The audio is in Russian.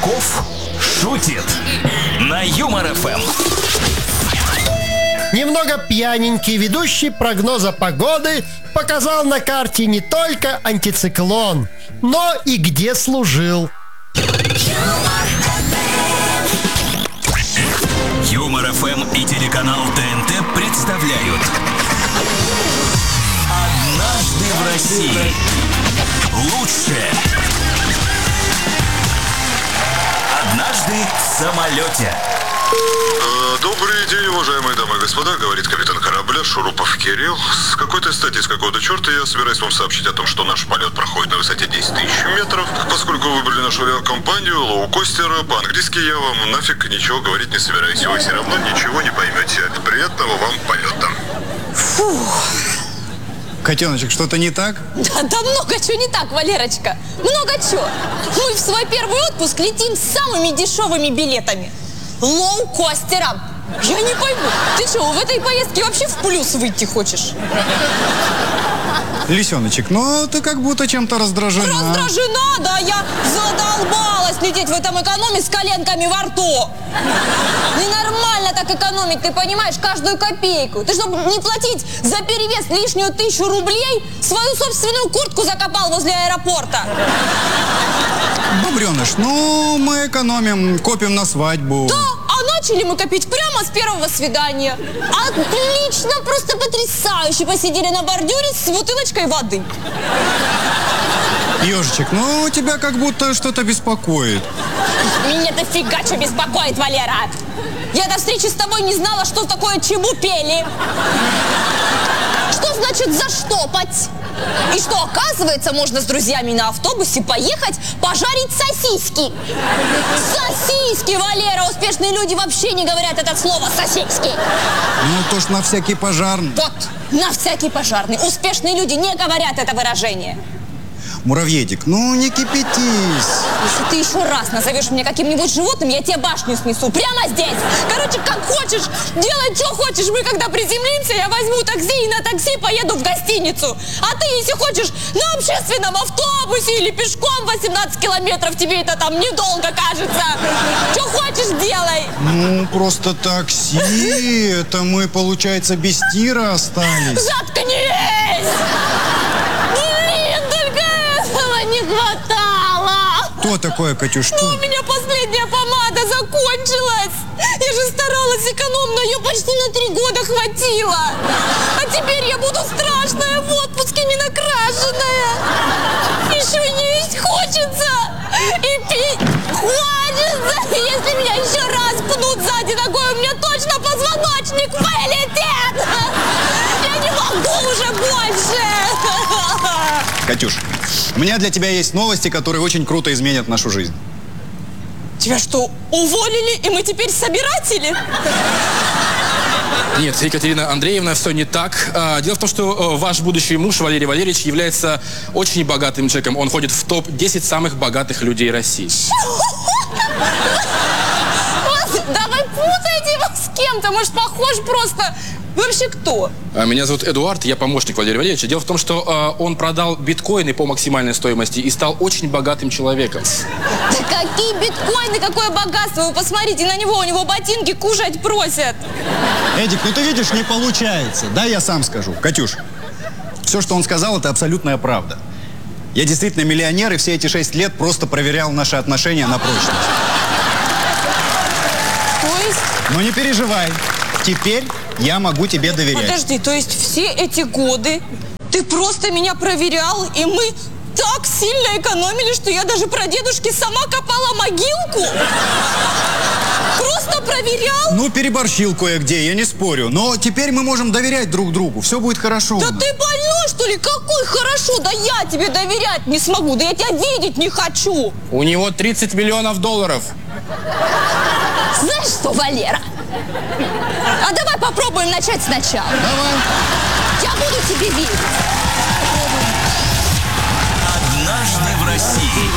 Казаков шутит на Юмор ФМ. Немного пьяненький ведущий прогноза погоды показал на карте не только антициклон, но и где служил. Юмор ФМ и телеканал ТНТ представляют «Однажды в России». Лучшее. Однажды в самолете. Добрый день, уважаемые дамы и господа, говорит капитан корабля Шурупов Кирилл. С какой-то стати, с какого-то черта я собираюсь вам сообщить о том, что наш полет проходит на высоте 10 тысяч метров. Поскольку вы выбрали нашу авиакомпанию, лоукостера, по-английски я вам нафиг ничего говорить не собираюсь. Вы все равно ничего не поймете. Приятного вам полета. Фух. Котеночек, что-то не так? Да много чего не так, Валерочка. Много чего. Мы в свой первый отпуск летим с самыми дешевыми билетами. Лоукостером. Я не пойму, ты что, в этой поездке вообще в плюс выйти хочешь? Лисеночек, ну ты как будто чем-то раздражена. Раздражена? Да, я задолбалась лететь в этом экономе с коленками во рту. Ненормально так экономить, ты понимаешь, каждую копейку. Ты, чтобы не платить за перевес лишнюю 1000 рублей, свою собственную куртку закопал возле аэропорта. Бобреныш, ну мы экономим, копим на свадьбу. Да, а начали мы копить прямо с первого свидания. Отлично, просто потрясающе посидели на бордюре с бутылочкой воды. Ежичек, ну тебя как будто что-то беспокоит. Меня дофига что беспокоит, Валера. Я до встречи с тобой не знала, что такое чебупели. Что значит заштопать? И что, оказывается, можно с друзьями на автобусе поехать пожарить сосиски. Сосиски, Валера! Успешные люди вообще не говорят это слово «сосиски». Ну, то ж на всякий пожарный. Вот, на всякий пожарный. Успешные люди не говорят это выражение. Муравьедик, ну не кипятись. Если ты еще раз назовешь меня каким-нибудь животным, я тебе башню снесу. Прямо здесь. Короче, как хочешь, делай, что хочешь. Мы когда приземлимся, я возьму такси и на такси поеду в гостиницу. А ты, если хочешь, на общественном автобусе или пешком 18 километров, тебе это там недолго кажется. Что хочешь, делай. Ну, просто такси. Это мы, получается, без тира остались. Заткнись! Не хватало. Что такое, Катюш? Ну, у меня последняя помада закончилась. Я же старалась экономно, ее почти на 3 года хватило. А теперь я буду страшная в отпуске, не накрашенная. Еще есть хочется. И пить хочется. Если меня еще раз пнут сзади ногой, у меня точно позвоночник вылетит. Я не могу уже больше. Катюш, у меня для тебя есть новости, которые очень круто изменят нашу жизнь. Тебя что, уволили, и мы теперь собиратели? Нет, Екатерина Андреевна, все не так. Дело в том, что ваш будущий муж Валерий Валерьевич является очень богатым человеком. Он входит в топ-10 самых богатых людей России. Да вы путаете его с кем-то, может, похож просто. Вы вообще кто? Меня зовут Эдуард, я помощник Валерия Валерьевича. Дело в том, что он продал биткоины по максимальной стоимости и стал очень богатым человеком. Да какие биткоины, какое богатство! Вы посмотрите на него, у него ботинки кушать просят. Эдик, ну ты видишь, не получается. Да, я сам скажу. Катюш, все, что он сказал, это абсолютная правда. Я действительно миллионер, и все эти 6 лет просто проверял наши отношения на прочность. То есть? Ну не переживай. Теперь я могу тебе доверять. Подожди, то есть все эти годы ты просто меня проверял, и мы так сильно экономили, что я даже прадедушке сама копала могилку? Просто проверял? Ну, переборщил кое-где, я не спорю. Но теперь мы можем доверять друг другу. Все будет хорошо. Да ты больной, что ли? Какой хорошо? Да я тебе доверять не смогу. Да я тебя видеть не хочу. У него 30 миллионов долларов. Знаешь что, Валера? А давай попробуем начать сначала. Давай. Я буду тебе верить. «Однажды в России».